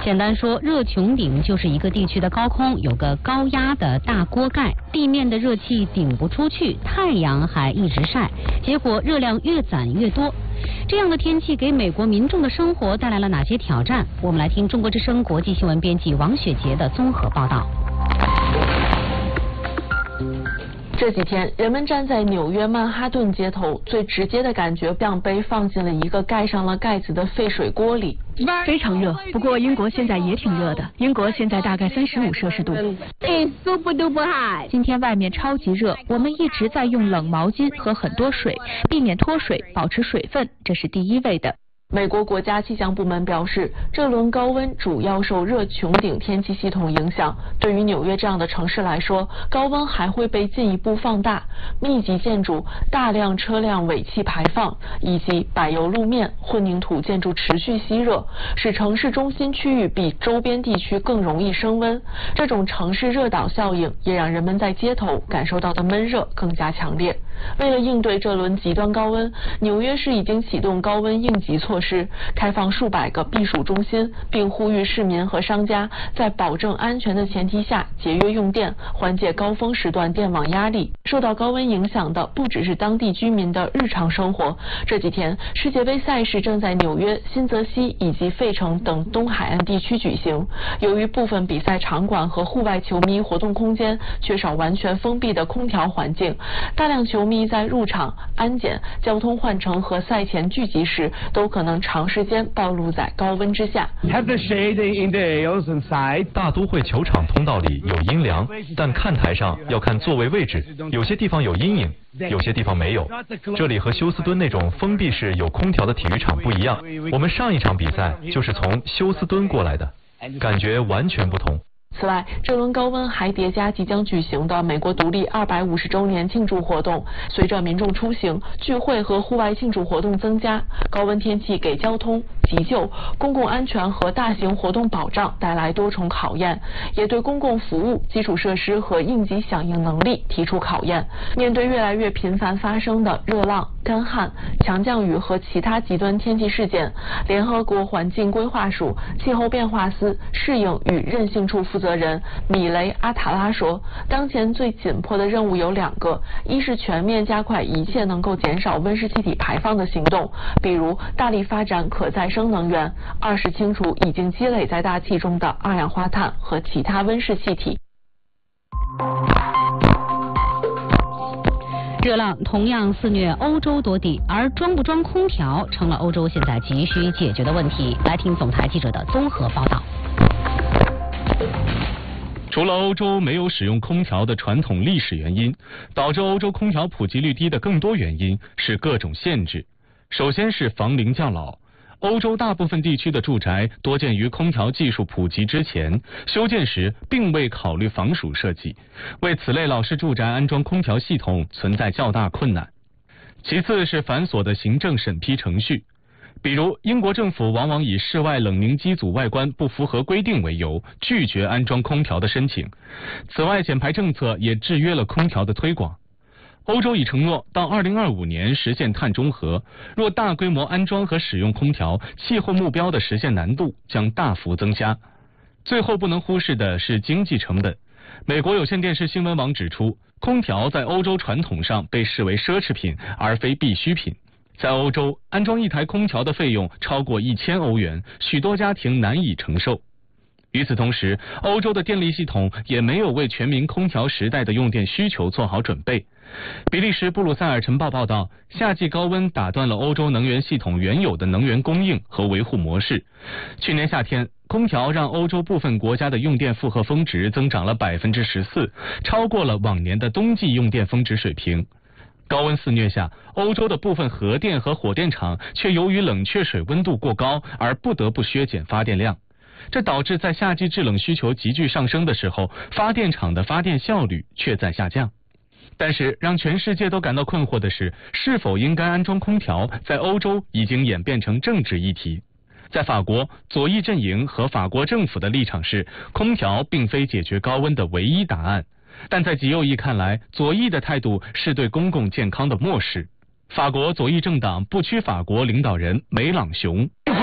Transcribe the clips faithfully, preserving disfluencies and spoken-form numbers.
简单说，热穹顶就是一个地区的高空有个高压的大锅盖，地面的热气顶不出去，太阳还一直晒，结果热量越攒越多。这样的天气给美国民众的生活带来了哪些挑战？我们来听中国之声国际新闻编辑王雪杰的综合报道。 这几天，人们站在纽约曼哈顿街头，最直接的感觉像被放进了一个盖上了盖子的沸水锅里。 非常热，不过英国现在也挺热的。英国现在大概三十五摄氏度。今天外面超级热，我们一直在用冷毛巾和很多水，避免脱水，保持水分，这是第一位的。 美国国家气象部门表示，这轮高温主要受热穹顶天气系统影响。对于纽约这样的城市来说，高温还会被进一步放大。密集建筑、大量车辆尾气排放以及柏油路面、混凝土建筑持续吸热，使城市中心区域比周边地区更容易升温。这种城市热岛效应也让人们在街头感受到的闷热更加强烈。为了应对这轮极端高温，纽约市已经启动高温应急措施，开放数百个避暑中心，并呼吁市民和商家在保证安全的前提下节约用电，缓解高峰时段电网压力。受到高温影响的不只是当地居民的日常生活。这几天，世界杯赛事正在纽约、新泽西以及费城等东海岸地区举行。由于部分比赛场馆和户外球迷活动空间缺少完全封闭的空调环境，大量球迷在入场、安检、交通换乘和赛前聚集时都可能长时间暴露在高温之下。 大都会球场通道里有阴凉，但看台上要看座位位置，有些地方有阴影，有些地方没有。这里和休斯敦那种封闭式有空调的体育场不一样。我们上一场比赛就是从休斯敦过来的，感觉完全不同。 此外，这轮高温还叠加即将举行的美国独立二百五十周年庆祝活动。随着民众出行、聚会和户外庆祝活动增加，高温天气给交通、急救、公共安全和大型活动保障带来多重考验，也对公共服务、基础设施和应急响应能力提出考验。面对越来越频繁发生的热浪、干旱、强降雨和其他极端天气事件，联合国环境规划署气候变化司适应与韧性处负责责人米雷阿塔拉说，当前最紧迫的任务有两个，一是全面加快一切能够减少温室气体排放的行动，比如大力发展可再生能源；二是清除已经积累在大气中的二氧化碳和其他温室气体。 热浪同样肆虐欧洲多地，而装不装空调成了欧洲现在急需解决的问题。来听总台记者的综合报道。 除了欧洲没有使用空调的传统历史原因，导致欧洲空调普及率低的更多原因是各种限制。首先是房龄较老，欧洲大部分地区的住宅多建于空调技术普及之前，修建时并未考虑防暑设计，为此类老式住宅安装空调系统存在较大困难。其次是繁琐的行政审批程序。比如，英国政府往往以室外冷凝机组外观不符合规定为由，拒绝安装空调的申请。此外，减排政策也制约了空调的推广。欧洲已承诺到二零二五年实现碳中和，若大规模安装和使用空调，气候目标的实现难度将大幅增加。最后不能忽视的是经济成本。美国有线电视新闻网指出，空调在欧洲传统上被视为奢侈品，而非必需品。在欧洲，安装一台空调的费用超过一千欧元，许多家庭难以承受。与此同时，欧洲的电力系统也没有为全民空调时代的用电需求做好准备。比利时布鲁塞尔晨报报道，夏季高温打断了欧洲能源系统原有的能源供应和维护模式。去年夏天，空调让欧洲部分国家的用电负荷峰值增长了百分之十四，超过了往年的冬季用电峰值水平。高温肆虐下，欧洲的部分核电和火电厂却由于冷却水温度过高而不得不削减发电量，这导致在夏季制冷需求急剧上升的时候，发电厂的发电效率却在下降。但是让全世界都感到困惑的是，是否应该安装空调在欧洲已经演变成政治议题。在法国，左翼阵营和法国政府的立场是，空调并非解决高温的唯一答案。但在极右翼看来，左翼的态度是对公共健康的漠视。法国左翼政党不屈法国领导人梅朗雄， 政府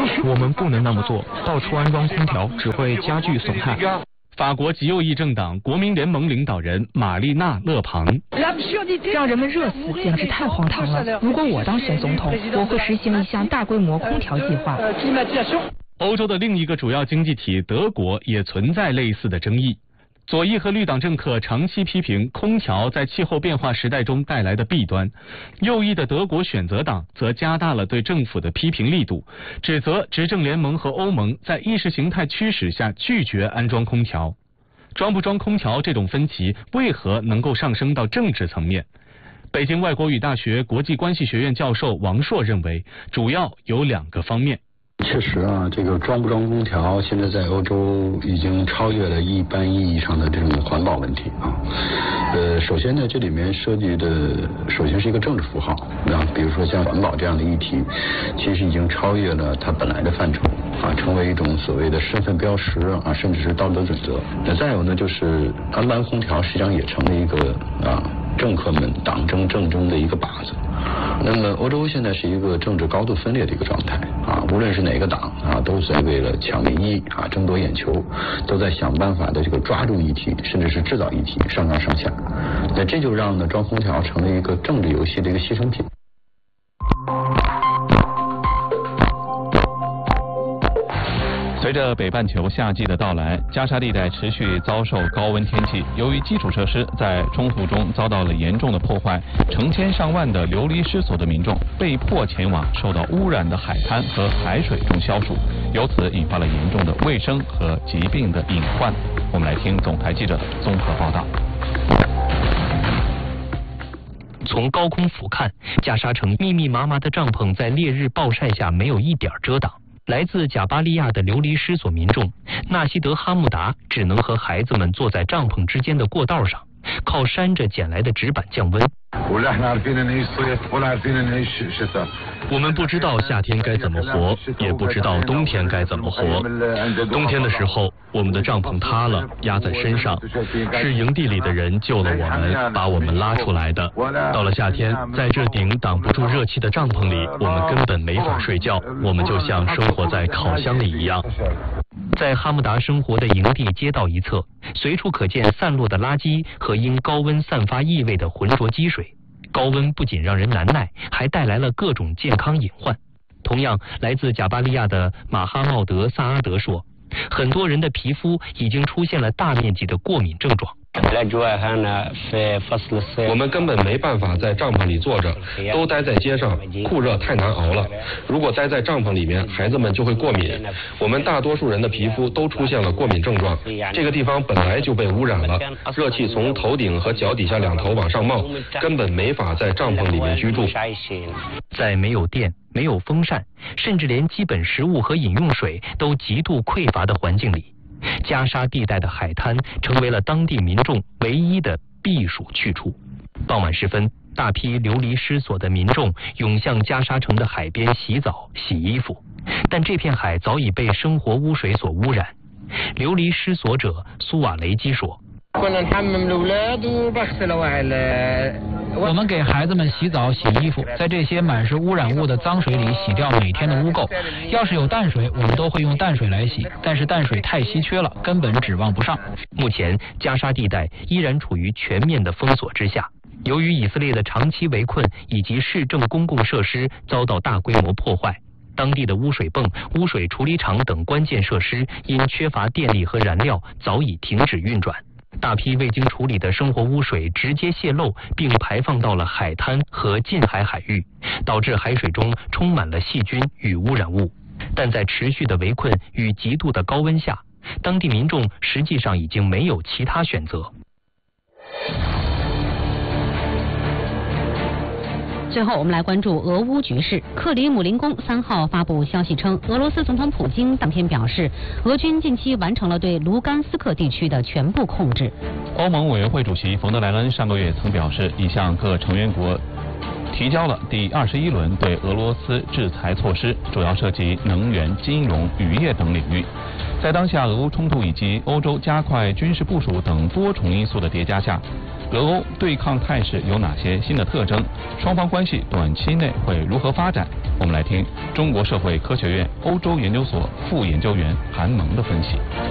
我们不能那么做，到处安装空调只会加剧损害。 法国极右翼政党国民联盟领导人玛丽娜·勒庞， 让人们热死简直太荒唐了。如果我当选总统，我会实行一项大规模空调计划。 欧洲的另一个主要经济体德国也存在类似的争议。左翼和绿党政客长期批评空调在气候变化时代中带来的弊端，右翼的德国选择党则加大了对政府的批评力度，指责执政联盟和欧盟在意识形态驱使下拒绝安装空调。装不装空调这种分歧为何能够上升到政治层面？北京外国语大学国际关系学院教授王硕认为，主要有两个方面。 确实啊，这个装不装空调，现在在欧洲已经超越了一般意义上的这种环保问题啊。呃，首先呢，这里面涉及的首先是一个政治符号，啊，比如说像环保这样的议题，其实已经超越了它本来的范畴啊，成为一种所谓的身份标识啊，甚至是道德准则。那再有呢，就是安装空调实际上也成了一个啊政客们党争政争的一个靶子。那么欧洲现在是一个政治高度分裂的一个状态啊，无论是哪个党啊，都在为了抢民意啊，争夺眼球，都在想办法的这个抓住议题，甚至是制造议题，上纲上线。那这就让呢装空调成了一个政治游戏的一个牺牲品。 随着北半球夏季的到来，加沙地带持续遭受高温天气。由于基础设施在冲突中遭到了严重的破坏，成千上万的流离失所的民众被迫前往受到污染的海滩和海水中消暑，由此引发了严重的卫生和疾病的隐患。我们来听总台记者的综合报道。 从高空俯瞰，加沙城密密麻麻的帐篷在烈日暴晒下没有一点遮挡。来自贾巴利亚的流离失所民众纳西德哈木达只能和孩子们坐在帐篷之间的过道上，靠扇着捡来的纸板降温。我们不知道夏天该怎么活，也不知道冬天该怎么活。冬天的时候，我们的帐篷塌了，压在身上，是营地里的人救了我们，把我们拉出来的。到了夏天，在这顶挡不住热气的帐篷里，我们根本没法睡觉，我们就像生活在烤箱里一样。在哈木达生活的营地街道一侧，随处可见散落的垃圾和因高温散发异味的浑浊积水。高温不仅让人难耐，还带来了各种健康隐患。同样，来自贾巴利亚的马哈茂德·萨阿德说，很多人的皮肤已经出现了大面积的过敏症状。 我们根本没办法在帐篷里坐着，都待在街上，酷热太难熬了。如果待在帐篷里面，孩子们就会过敏。我们大多数人的皮肤都出现了过敏症状。这个地方本来就被污染了，热气从头顶和脚底下两头往上冒，根本没法在帐篷里面居住。 在没有电、没有风扇，甚至连基本食物和饮用水都极度匮乏的环境里，加沙地带的海滩成为了当地民众唯一的避暑去处。傍晚时分，大批流离失所的民众涌向加沙城的海边洗澡、洗衣服，但这片海早已被生活污水所污染。流离失所者苏瓦雷基说， 我们给孩子们洗澡洗衣服，在这些满是污染物的脏水里洗掉每天的污垢。要是有淡水，我们都会用淡水来洗，但是淡水太稀缺了，根本指望不上。 目前加沙地带依然处于全面的封锁之下，由于以色列的长期围困以及市政公共设施遭到大规模破坏，当地的污水泵、污水处理厂等关键设施因缺乏电力和燃料早已停止运转。大批未经处理的生活污水直接泄漏，并排放到了海滩和近海海域，导致海水中充满了细菌与污染物。但在持续的围困与极度的高温下，当地民众实际上已经没有其他选择。 最后，我们来关注俄乌局势。克里姆林宫三号发布消息称，俄罗斯总统普京当天表示，俄军近期完成了对卢甘斯克地区的全部控制。 欧盟委员会主席冯德莱恩上个月曾表示，已向各成员国提交了第二十一轮对俄罗斯制裁措施，主要涉及能源、金融、渔业等领域。在当下俄乌冲突以及欧洲加快军事部署等多重因素的叠加下，俄欧对抗态势有哪些新的特征？双方关系短期内会如何发展？我们来听中国社会科学院欧洲研究所副研究员韩萌的分析。